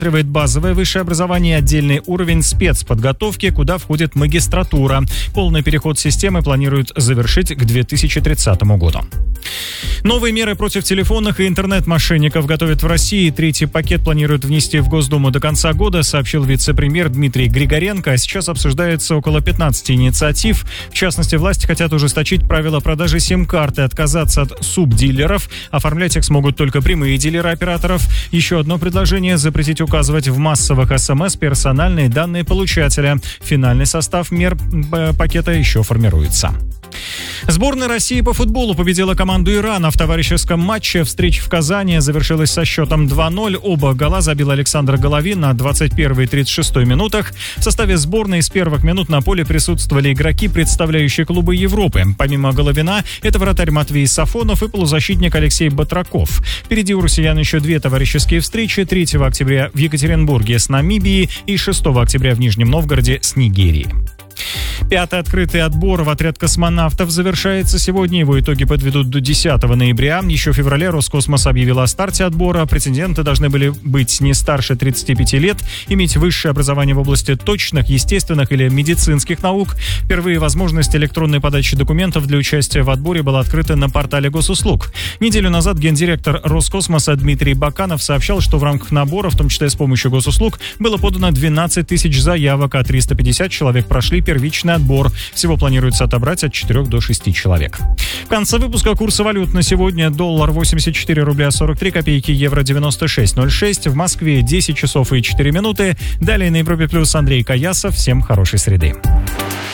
Базовое высшее образование и отдельный уровень спецподготовки, куда входит магистратура. Полный переход системы планируют завершить к 2030 году. Новые меры против телефонных и интернет-мошенников готовят в России. Третий пакет планируют внести в Госдуму до конца года, сообщил вице-премьер Дмитрий Григоренко. Сейчас обсуждается около 15 инициатив. В частности, власти хотят ужесточить правила продажи сим-карты, отказаться от субдилеров. Оформлять их смогут только прямые дилеры операторов. Еще одно предложение – запретить указывать в массовых СМС персональные данные получателя. Финальный состав мер пакета еще формируется. Сборная России по футболу победила команду Ирана в товарищеском матче. Встреча в Казани завершилась со счетом 2-0. Оба гола забил Александр Головин на 21 и 36 минутах. В составе сборной с первых минут на поле присутствовали игроки, представляющие клубы Европы. Помимо Головина, это вратарь Матвей Сафонов и полузащитник Алексей Батраков. Впереди у россиян еще две товарищеские встречи. 3 октября в Екатеринбурге с Намибией и 6 октября в Нижнем Новгороде с Нигерией. 5-й открытый отбор в отряд космонавтов завершается сегодня. Его итоги подведут до 10 ноября. Еще в феврале Роскосмос объявил о старте отбора. Претенденты должны были быть не старше 35 лет, иметь высшее образование в области точных, естественных или медицинских наук. Впервые возможность электронной подачи документов для участия в отборе была открыта на портале госуслуг. Неделю назад гендиректор Роскосмоса Дмитрий Баканов сообщал, что в рамках набора, в том числе с помощью госуслуг, было подано 12 тысяч заявок, а 350 человек прошли первичный отбор. Всего планируется отобрать от 4 до 6 человек. В конце выпуска курсы валют на сегодня. Доллар 84 рубля 43 копейки, евро 96.06. В Москве 10 часов и 4 минуты. Далее на Европе Плюс Андрей Каясов. Всем хорошей среды.